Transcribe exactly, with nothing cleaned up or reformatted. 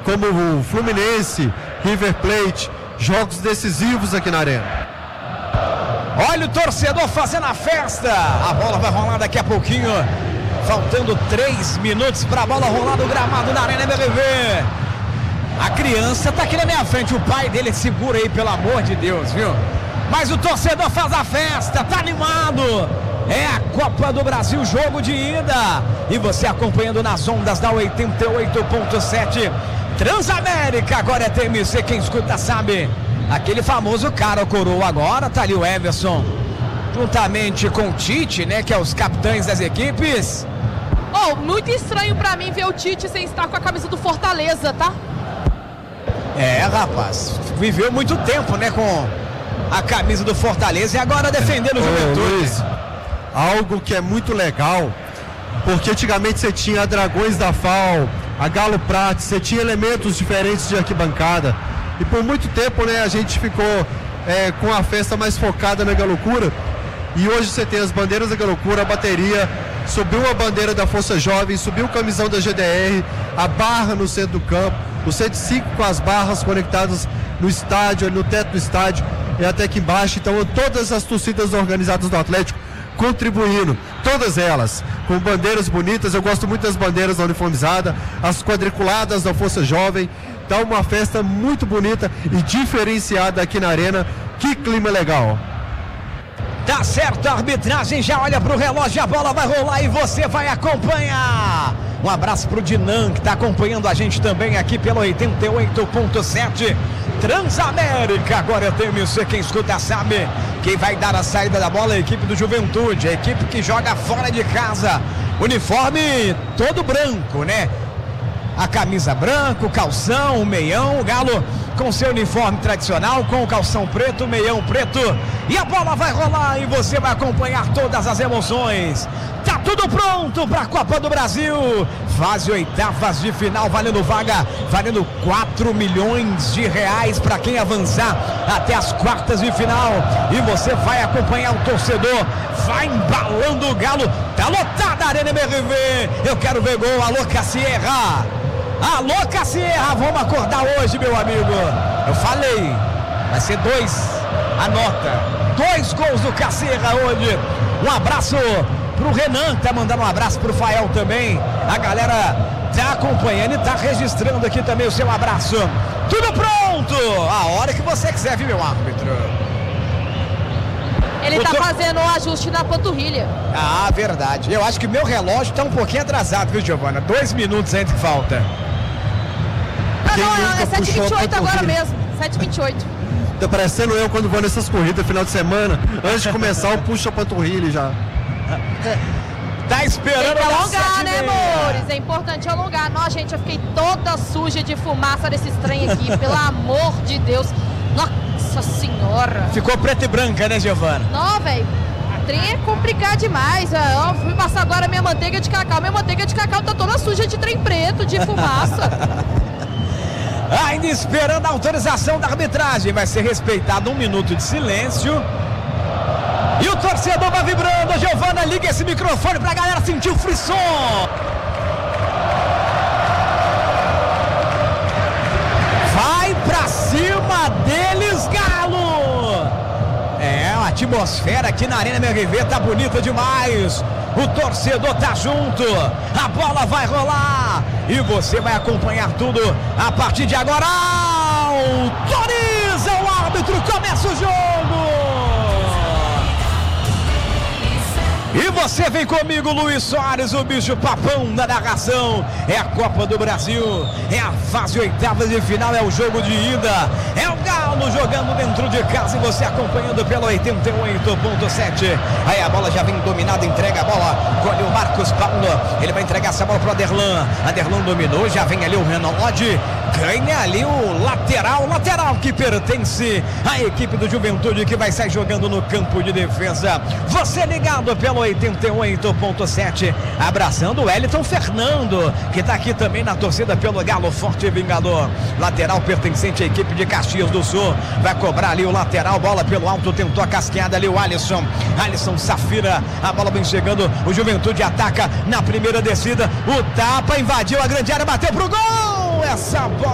como o Fluminense, River Plate, jogos decisivos aqui na Arena. Olha o torcedor fazendo a festa. A bola vai rolar daqui a pouquinho. Faltando três minutos para a bola rolar no gramado da Arena M R V. A criança tá aqui na minha frente. O pai dele segura aí, pelo amor de Deus, viu? Mas o torcedor faz a festa, tá animado. É a Copa do Brasil, jogo de ida. E você acompanhando nas ondas da oitenta e oito ponto sete Transamérica. Agora é T M C, quem escuta sabe. Aquele famoso cara, o coroa agora, tá ali o Everson. Juntamente com o Tite, né, que é os capitães das equipes. Oh, muito estranho pra mim ver o Tite sem estar com a camisa do Fortaleza, tá? É, rapaz, viveu muito tempo, né, com a camisa do Fortaleza e agora defendendo o Juventude. Luiz, algo que é muito legal, porque antigamente você tinha a Dragões da F A O, a Galo Prates, você tinha elementos diferentes de arquibancada, e por muito tempo, né, a gente ficou é, com a festa mais focada na Galocura, e hoje você tem as bandeiras da Galocura, a bateria, subiu a bandeira da Força Jovem, subiu o camisão da G D R, a barra no centro do campo, o cento e cinco com as barras conectadas no estádio, no teto do estádio e até aqui embaixo. Então todas as torcidas organizadas do Atlético contribuindo, todas elas com bandeiras bonitas. Eu gosto muito das bandeiras da uniformizada, as quadriculadas da Força Jovem. Então uma festa muito bonita e diferenciada aqui na Arena. Que clima legal! Tá certo, a arbitragem já olha pro relógio, a bola vai rolar e você vai acompanhar. Um abraço pro Dinan, que tá acompanhando a gente também aqui pelo oitenta e oito ponto sete Transamérica. Agora é T M C, quem escuta sabe. Quem vai dar a saída da bola é a equipe do Juventude, a equipe que joga fora de casa. Uniforme todo branco, né? A camisa branca, o calção, o meião, o Galo com seu uniforme tradicional, com o calção preto, o meião preto. E a bola vai rolar e você vai acompanhar todas as emoções. Tá tudo pronto para a Copa do Brasil. Fase oitavas de final, valendo vaga, valendo quatro milhões de reais para quem avançar até as quartas de final. E você vai acompanhar o torcedor, vai embalando o Galo. Tá lotada a Arena M R V. Eu quero ver gol. Alô, Cassierra. Alô, Cassierra, vamos acordar hoje, meu amigo. Eu falei, vai ser dois, anota, dois gols do Cassierra hoje. Um abraço pro Renan, que tá mandando um abraço pro Fael também. A galera tá acompanhando e tá registrando aqui também o seu abraço. Tudo pronto, a hora que você quiser, viu, meu árbitro? Ele tá fazendo o ajuste na panturrilha. Ah, verdade. Eu acho que meu relógio tá um pouquinho atrasado, viu, Giovana? Dois minutos ainda que falta. Ah, não, é sete e vinte e oito agora mesmo. sete e vinte e oito. Tá parecendo eu quando vou nessas corridas final de semana. Antes de começar, eu puxo a panturrilha já. Tá esperando. Tem que alongar, né, amores? É importante alongar. Nossa, gente, eu fiquei toda suja de fumaça desses trem aqui. Pelo amor de Deus. Nossa senhora. Ficou preta e branca, né, Giovana? Não, velho. Trem é complicado demais. Eu fui passar agora minha manteiga de cacau. Minha manteiga de cacau tá toda suja de trem preto, de fumaça. Ainda esperando a autorização da arbitragem. Vai ser respeitado um minuto de silêncio. E o torcedor vai vibrando. Giovana, liga esse microfone pra galera sentir o frisson. Vai pra cima deles, Galo! É, a atmosfera aqui na Arena M R V tá bonita demais. O torcedor tá junto. A bola vai rolar. E você vai acompanhar tudo a partir de agora. Autoriza o árbitro. Começa o jogo. E você vem comigo, Luiz Soares, o bicho papão da narração. É a Copa do Brasil, é a fase oitava de final, é o jogo de ida. É o Galo jogando dentro de casa e você acompanhando pelo oitenta e oito ponto sete. Aí a bola já vem dominada, entrega a bola. Colhe o Marcos Paulo, ele vai entregar essa bola para o Aderlan. Aderlan dominou, já vem ali o Renan Lodge. Ganha ali o lateral, lateral que pertence à equipe do Juventude, que vai sair jogando no campo de defesa. Você ligado pelo oitenta e oito ponto sete, abraçando o Wellington Fernando, que está aqui também na torcida pelo Galo Forte Vingador. Lateral pertencente à equipe de Caxias do Sul, vai cobrar ali o lateral, bola pelo alto, tentou a casqueada ali o Alisson, Alisson Safira, a bola vem chegando, o Juventude ataca na primeira descida, o tapa invadiu a grande área, bateu pro gol, essa bola